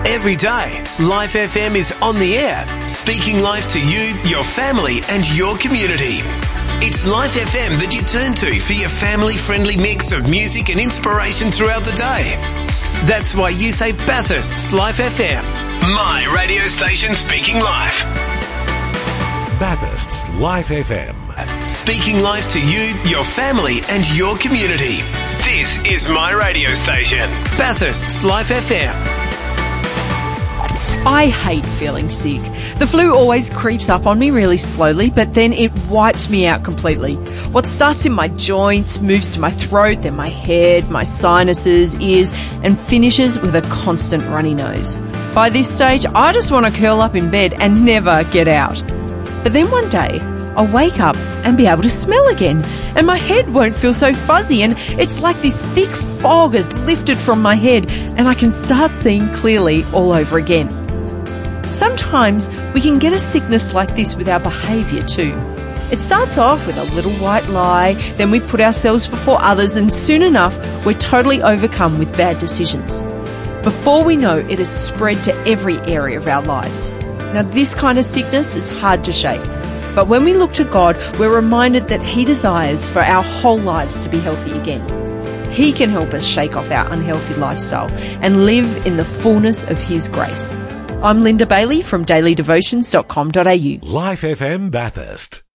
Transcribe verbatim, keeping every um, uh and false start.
Every day, Life F M is on the air, speaking life to you, your family and your community. It's Life F M that you turn to for your family-friendly mix of music and inspiration throughout the day. That's why you say Bathurst's Life F M, my radio station speaking life. Bathurst's Life F M. Speaking life to you, your family and your community. This is my radio station, Bathurst's Life F M. I hate feeling sick. The flu always creeps up on me really slowly, but then it wipes me out completely. What starts in my joints, moves to my throat, then my head, my sinuses, ears, and finishes with a constant runny nose. By this stage, I just want to curl up in bed and never get out. But then one day, I'll wake up and be able to smell again, and my head won't feel so fuzzy, and it's like this thick fog has lifted from my head, and I can start seeing clearly all over again. Sometimes we can get a sickness like this with our behaviour too. It starts off with a little white lie, then we put ourselves before others, and soon enough we're totally overcome with bad decisions. Before we know, it has spread to every area of our lives. Now this kind of sickness is hard to shake, but when we look to God, we're reminded that He desires for our whole lives to be healthy again. He can help us shake off our unhealthy lifestyle and live in the fullness of His grace. I'm Linda Bailey from daily devotions dot com dot a u. Life F M Bathurst.